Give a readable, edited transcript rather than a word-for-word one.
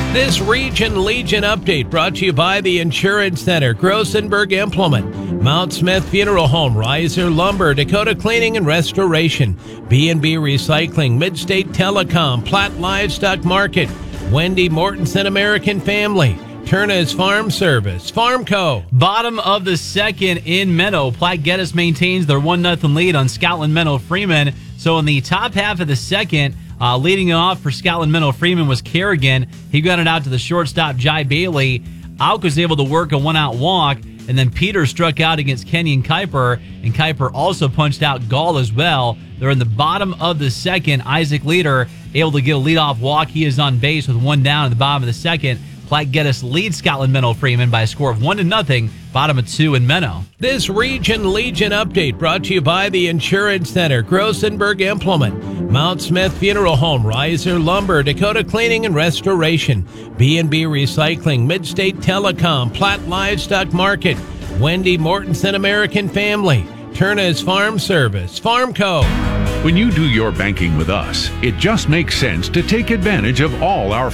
This Region Legion update brought to you by the Insurance Center, Grossenberg Implement, Mount Smith Funeral Home, Riser Lumber, Dakota Cleaning and Restoration, B&B Recycling, Midstate Telecom, Platt Livestock Market, Wendy Mortensen American Family, Turner's Farm Service, Farmco. Bottom of the second in Menno. Platte Geddes maintains their 1-0 lead on Scotland Menno Freeman. So in the top half of the second, leading it off for Scotland Menno Freeman was Kerrigan. He got it out to the shortstop, Jai Bailey. Auk was able to work a one-out walk, and then Peter struck out against Kenyon Kuiper, and Kuiper also punched out Gall as well. They're in the bottom of the second. Isaac Leader able to get a leadoff walk. He is on base with one down at the bottom of the second. Platte Geddes leads Scotland Menno Freeman by a score of 1-0, bottom of 2 in Menno. This Region Legion update brought to you by the Insurance Center, Grossenberg Implement, Mount Smith Funeral Home, Riser Lumber, Dakota Cleaning and Restoration, B&B Recycling, Midstate Telecom, Platt Livestock Market, Wendy Mortensen American Family, Turner's Farm Service, Farmco. When you do your banking with us, it just makes sense to take advantage of all our